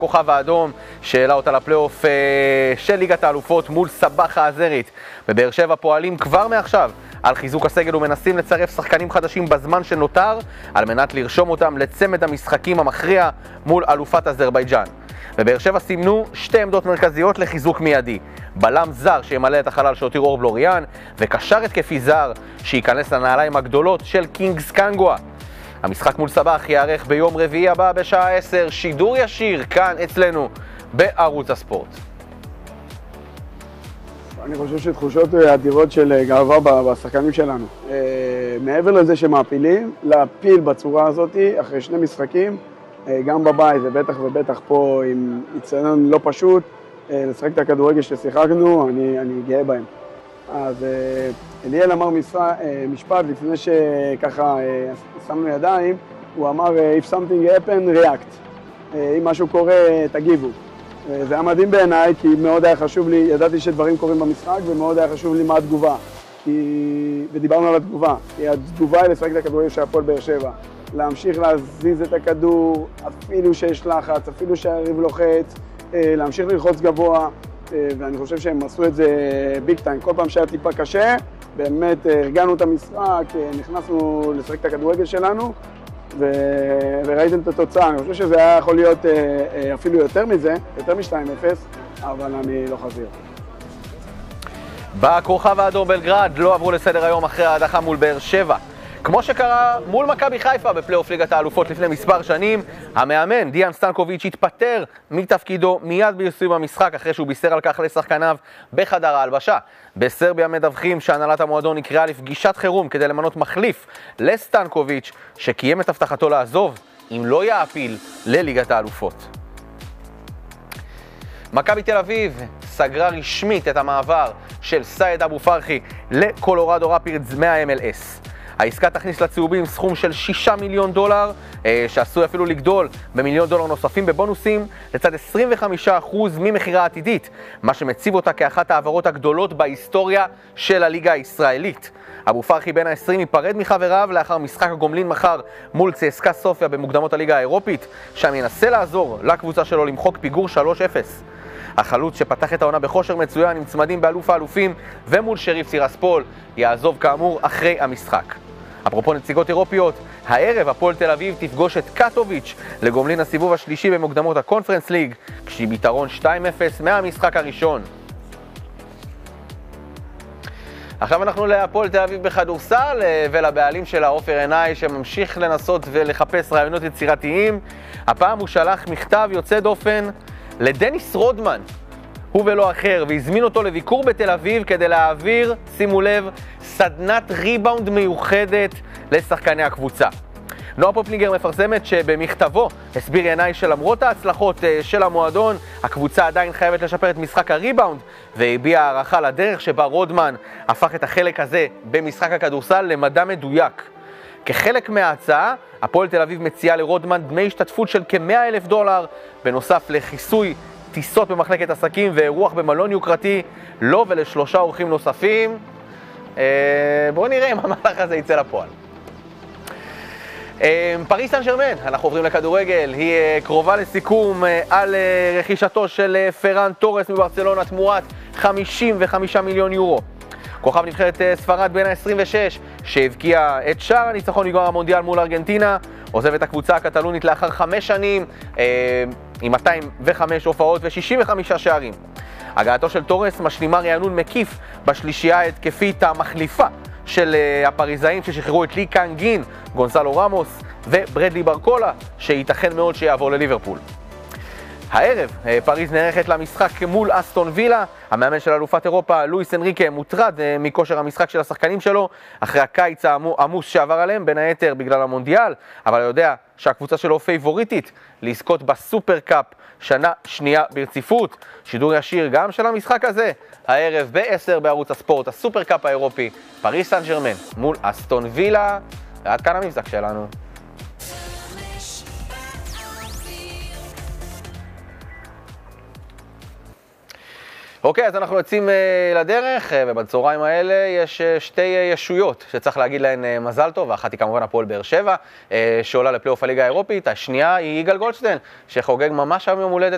כוכב האדום שהעלה אותה לפלייאוף של ליגת האלופות מול סבח האזרית. בבאר שבע פועלים כבר מעכשיו על חיזוק הסגל ומנסים לצרף שחקנים חדשים בזמן שנותר על מנת לרשום אותם לצמד המשחקים המכריע מול אלופת אזרבייג'אן. בבאר שבע סימנו שתי עמדות מרכזיות לחיזוק מיידי: בלם זר שימלא את החלל שהותיר אור בלוריאן, וקשר התקפי זר שייכנס לנעליים הגדולות של קינגס קנגווה. המשחק מול סבח יערך ביום רביעי הבא בשעה 10, שידור ישיר כאן אצלנו בערוץ הספורט. אני חושב שתחושות אדירות של גאווה בשחקנים שלנו. מעבר לזה שמעפילים, להפיל בצורה הזאת אחרי שני משחקים, גם בבית ובטח פה עם יצטדיון לא פשוט, לשחק את הכדורגל ששיחקנו, אני גאה בהם. אז אליאל אמר משפט לפני שככה שמנו ידיים, הוא אמר If something happen, react. אם משהו קורה, תגיבו. זה היה מדהים בעיניי, כי מאוד היה חשוב לי, ידעתי שדברים קורים במשחק, ומאוד היה חשוב לי מה התגובה. ודיברנו על התגובה. כי התגובה היא לשחק את הכדורגל של הפועל באר שבע. להמשיך להזיז את הכדור, אפילו שיש לחץ, אפילו שהיריב לוחץ, להמשיך ללחוץ גבוה. ואני חושב שהם עשו את זה ביג טיים. כל פעם שהיה טיפה קשה, באמת הרגענו את המשחק, נכנסנו לשחק את הכדורגל שלנו, וראיתם את התוצאה. אני חושב שזה היה יכול להיות אפילו יותר מזה, יותר מ-2-0, אבל אני לא חזיר. בכוכב האדום בלגרד לא עברו לסדר היום אחרי ההדחה מול באר שבע. כמו שקרה מול מכבי חיפה בפלייאוף ליגת האלופות לפני מספר שנים, המאמן דיאן סטנקוביץ' התפטר מתפקידו מיד בסיום המשחק אחרי שהוא בישר על כך לשחקניו בחדר ההלבשה. בסרביה מדווחים שהנהלת המועדון נקראה לפגישת חירום כדי למנות מחליף לסטנקוביץ' שקיים את הבטחתו לעזוב אם לא יעפיל לליגת האלופות. מכבי תל אביב סגרה רשמית את המעבר של סייד אבו פרחי לקולורדו רפידס מה-MLS. העסקה תכניס לצהובים סכום של $6 מיליון, שעשוי אפילו לגדול ב$1 מיליון נוספים בבונוסים, לצד 25% ממחירה עתידית, מה שמציב אותה כאחת העברות הגדולות בהיסטוריה של הליגה הישראלית. אבו פרחי בן ה-20 ייפרד מחבריו לאחר משחק הגומלין מחר מול צסקה סופיה במוקדמות הליגה האירופית, שם ינסה לעזור לקבוצה שלו למחוק פיגור 3-0. החלוץ שפתח את העונה בכושר מצוין עם צמדים באלוף האלופים ומול שריף טירספול יעזוב כאמור אחרי המשחק. אפרופו נציגות אירופיות, הערב הפועל תל אביב תפגוש את קטוביץ' לגומלין הסיבוב השלישי במוקדמות הקונפרנס ליג, כשהיא ביתרון 2-0 מהמשחק הראשון. עכשיו אנחנו להפועל תל אביב בכדורסל ולבעלים שלה עופר עיני שממשיך לנסות ולחפש רעיונות יצירתיים. הפעם הוא שלח מכתב יוצא דופן לדניס רודמן, הוא ולא אחר, והזמין אותו לביקור בתל אביב כדי להעביר, שימו לב, סדנת ריבאונד מיוחדת לשחקני הקבוצה. נועה פופלינגר מפרסמת שבמכתבו הסביר עיני שלמרות ההצלחות של המועדון, הקבוצה עדיין חייבת לשפר את משחק הריבאונד, והביע הערכה לדרך שבה רודמן הפך את החלק הזה במשחק הכדורסל למדע מדויק. כחלק מההצעה, הפועל תל אביב מציעה לרודמן דמי השתתפות של $100,000, בנוסף לכיסוי טיסות במחלקת עסקים ואירוח במלון יוקרתי, לו ולשלושה אורחים נוספים. בואו נראה אם המהלך הזה יצא לפועל. פריס סן ז'רמן, אנחנו עוברים לכדורגל, היא קרובה לסיכום על רכישתו של פרן טורס מברצלונה תמורת €55 מיליון. כוכב נבחרת ספרד בן ה-26 שהבקיע את שער הניצחון בגמר המונדיאל מול ארגנטינה, עוזב את הקבוצה הקטלונית לאחר 5 שנים עם 205 הופעות ו65 שערים. הגעתו של טורס משלימה רענון מקיף בשלישייה ההתקפית המחליפה של הפריזאים ששחררו את לי קאנגין, גונסלו רמוס וברדלי ברקולה, שייתכן מאוד שיעבור לליברפול. הערב פריז נערכת למשחק מול אסטון וילה. המאמן של אלופת אירופה לואיס אנריקה מוטרד מכושר המשחק של השחקנים שלו אחרי הקיץ העמוס שעבר עליהם, בין היתר בגלל המונדיאל, אבל יודע שהקבוצה שלו פייבוריטית לזכות בסופר קאפ שנה שנייה ברציפות. שידור ישיר גם של המשחק הזה הערב ב-10 בערוץ הספורט, הסופר קאפ האירופי, פריס סן ז'רמן מול אסטון וילה. ועד כאן המבזק שלנו. אוקיי, אז אנחנו יוצאים לדרך, ובצהריים האלה יש שתי ישויות שצריך להגיד להן מזל טוב, ואחת היא כמובן הפועל באר שבע, שעולה לפלייאוף הליגה האירופית, השנייה היא יגאל גולדשטיין, שחוגג ממש היום יום הולדת